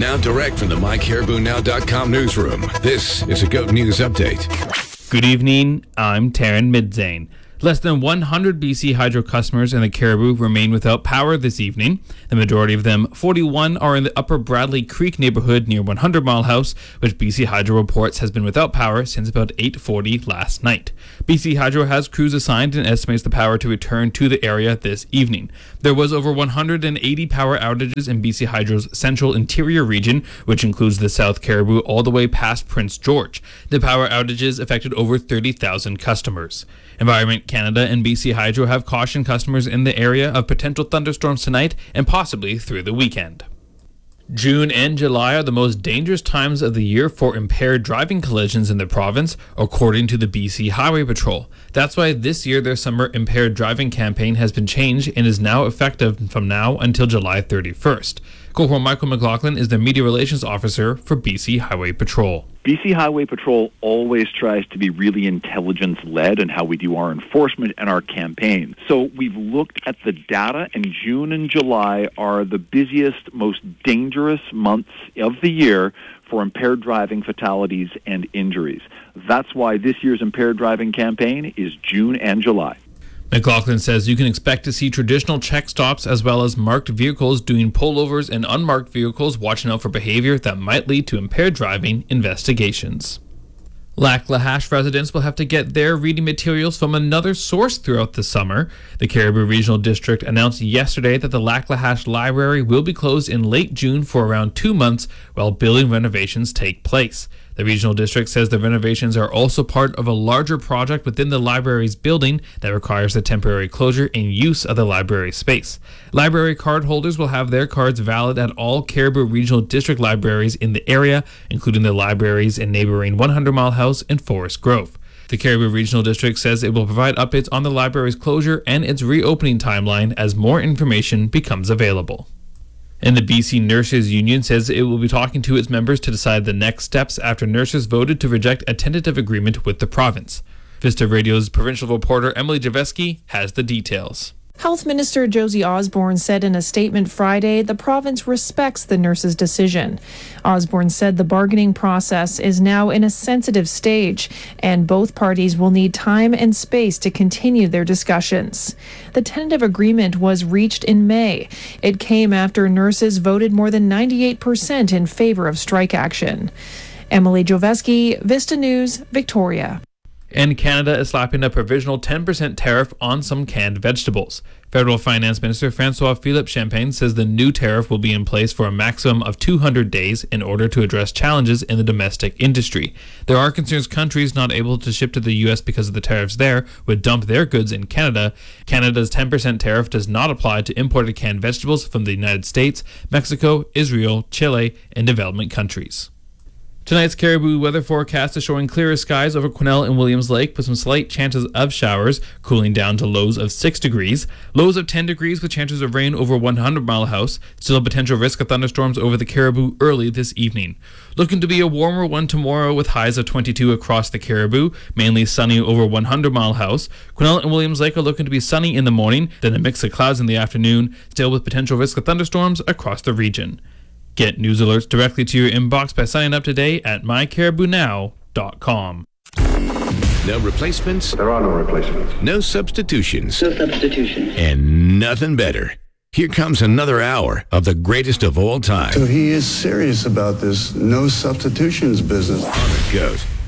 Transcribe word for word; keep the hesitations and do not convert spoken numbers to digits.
Now direct from the my caribou now dot com newsroom, this is a Goat News Update. Good evening, I'm Taryn Midzane. Less than one hundred B C Hydro customers in the Caribou remain without power this evening. The majority of them, forty-one, are in the Upper Bradley Creek neighborhood near one hundred Mile House, which B C Hydro reports has been without power since about eight forty last night. B C Hydro has crews assigned and estimates the power to return to the area this evening. There was over one hundred eighty power outages in B C Hydro's central interior region, which includes the South Caribou all the way past Prince George. The power outages affected over thirty thousand customers. Environment Canada and B C Hydro have cautioned customers in the area of potential thunderstorms tonight and possibly through the weekend. June and July are the most dangerous times of the year for impaired driving collisions in the province, according to the B C Highway Patrol. That's why this year their summer impaired driving campaign has been changed and is now effective from now until July thirty-first. Corporal Michael McLaughlin is the Media Relations Officer for B C Highway Patrol. B C Highway Patrol always tries to be really intelligence-led in how we do our enforcement and our campaign. So we've looked at the data, and June and July are the busiest, most dangerous months of the year for impaired driving fatalities and injuries. That's why this year's impaired driving campaign is June and July. McLaughlin says you can expect to see traditional check stops as well as marked vehicles doing pullovers and unmarked vehicles watching out for behavior that might lead to impaired driving investigations. Lac-La-Hache residents will have to get their reading materials from another source throughout the summer. The Caribou Regional District announced yesterday that the Lac-La-Hache Library will be closed in late June for around two months while building renovations take place. The Regional District says the renovations are also part of a larger project within the library's building that requires the temporary closure and use of the library space. Library card holders will have their cards valid at all Caribou Regional District libraries in the area, including the libraries in neighboring one hundred Mile House and Forest Grove. The Caribou Regional District says it will provide updates on the library's closure and its reopening timeline as more information becomes available. And the B C Nurses Union says it will be talking to its members to decide the next steps after nurses voted to reject a tentative agreement with the province. Vista Radio's provincial reporter Emily Javeski has the details. Health Minister Josie Osborne said in a statement Friday the province respects the nurses' decision. Osborne said the bargaining process is now in a sensitive stage and both parties will need time and space to continue their discussions. The tentative agreement was reached in May. It came after nurses voted more than ninety-eight percent in favor of strike action. Emily Joveski, Vista News, Victoria. And Canada is slapping a provisional ten percent tariff on some canned vegetables. Federal Finance Minister Francois Philippe Champagne says the new tariff will be in place for a maximum of two hundred days in order to address challenges in the domestic industry. There are concerns countries not able to ship to the U S because of the tariffs there would dump their goods in Canada. Canada's ten percent tariff does not apply to imported canned vegetables from the United States, Mexico, Israel, Chile, and development countries. Tonight's Caribou weather forecast is showing clearer skies over Quesnel and Williams Lake with some slight chances of showers, cooling down to lows of six degrees. Lows of ten degrees with chances of rain over one hundred Mile House. Still a potential risk of thunderstorms over the Caribou early this evening. Looking to be a warmer one tomorrow with highs of twenty-two across the Caribou, mainly sunny over one hundred Mile House. Quesnel and Williams Lake are looking to be sunny in the morning, then a mix of clouds in the afternoon, still with potential risk of thunderstorms across the region. Get news alerts directly to your inbox by signing up today at my caribou now dot com. No replacements. There are no replacements. No substitutions. No substitutions. And nothing better. Here comes another hour of the greatest of all time. So he is serious about this no substitutions business. On the Goat.